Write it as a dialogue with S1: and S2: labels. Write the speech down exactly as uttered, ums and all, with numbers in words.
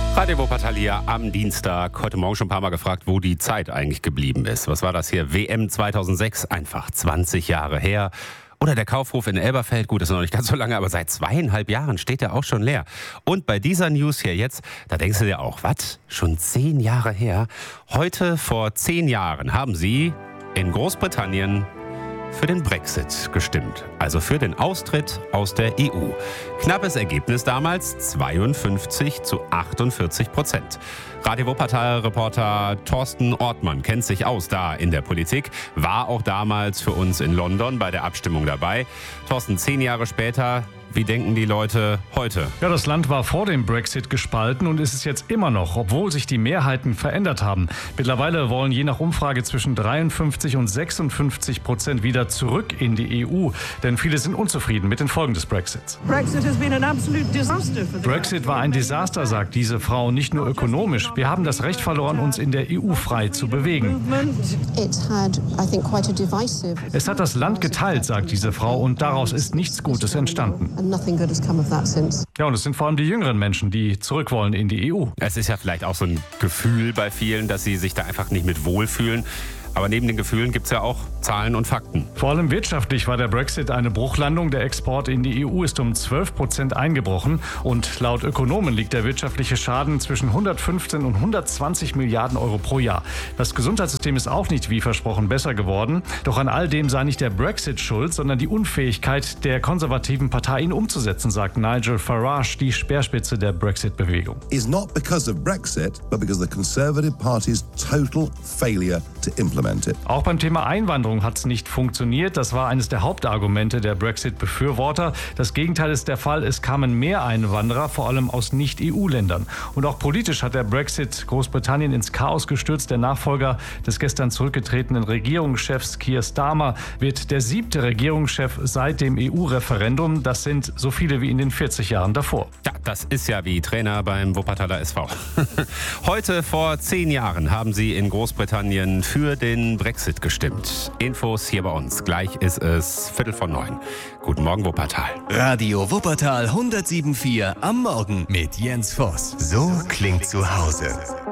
S1: Radio Wuppertal hier am Dienstag. Heute Morgen schon ein paar Mal gefragt, wo die Zeit eigentlich geblieben ist. Was war das hier? W M zweitausendsechs, einfach zwanzig Jahre her. Oder der Kaufhof in Elberfeld, gut, das ist noch nicht ganz so lange, aber seit zweieinhalb Jahren steht er auch schon leer. Und bei dieser News hier jetzt, da denkst du dir auch, was? Schon zehn Jahre her? Heute vor zehn Jahren haben sie in Großbritannien für den Brexit gestimmt, also für den Austritt aus der E U. Knappes Ergebnis damals, zweiundfünfzig zu achtundvierzig Prozent. Radio Wuppertal-Reporter Thorsten Ortmann kennt sich aus da in der Politik, war auch damals für uns in London bei der Abstimmung dabei. Thorsten, zehn Jahre später, wie denken die Leute heute?
S2: Ja, das Land war vor dem Brexit gespalten und ist es jetzt immer noch, obwohl sich die Mehrheiten verändert haben. Mittlerweile wollen je nach Umfrage zwischen dreiundfünfzig und sechsundfünfzig Prozent wieder zurück in die E U. Denn viele sind unzufrieden mit den Folgen des Brexits. Brexit war ein Desaster, sagt diese Frau, nicht nur ökonomisch. Wir haben das Recht verloren, uns in der E U frei zu bewegen. Es hat das Land geteilt, sagt diese Frau, und daraus ist nichts Gutes entstanden. Ja, und es sind vor allem die jüngeren Menschen, die zurück wollen in die E U.
S1: Es ist ja vielleicht auch so ein Gefühl bei vielen, dass sie sich da einfach nicht mit wohlfühlen. Aber neben den Gefühlen gibt es ja auch Zahlen und Fakten.
S2: Vor allem wirtschaftlich war der Brexit eine Bruchlandung. Der Export in die E U ist um zwölf Prozent eingebrochen. Und laut Ökonomen liegt der wirtschaftliche Schaden zwischen hundertfünfzehn und hundertzwanzig Milliarden Euro pro Jahr. Das Gesundheitssystem ist auch nicht wie versprochen besser geworden. Doch an all dem sei nicht der Brexit schuld, sondern die Unfähigkeit der konservativen Partei, ihn umzusetzen, sagt Nigel Farage, die Speerspitze der Brexit-Bewegung.
S3: Is not because of Brexit, but because the Conservative Party's total failure to implement.
S2: Auch beim Thema Einwanderung hat es nicht funktioniert. Das war eines der Hauptargumente der Brexit-Befürworter. Das Gegenteil ist der Fall. Es kamen mehr Einwanderer, vor allem aus Nicht-E U-Ländern. Und auch politisch hat der Brexit Großbritannien ins Chaos gestürzt. Der Nachfolger des gestern zurückgetretenen Regierungschefs Keir Starmer wird der siebte Regierungschef seit dem E U-Referendum. Das sind so viele wie in den vierzig Jahren davor.
S1: Ja, das ist ja wie Trainer beim Wuppertaler S V. Heute vor zehn Jahren haben sie in Großbritannien für den Brexit gestimmt. Infos hier bei uns. Gleich ist es Viertel vor neun. Guten Morgen, Wuppertal.
S4: Radio Wuppertal hundertsieben Komma vier am Morgen mit Jens Voss. So klingt zu Hause.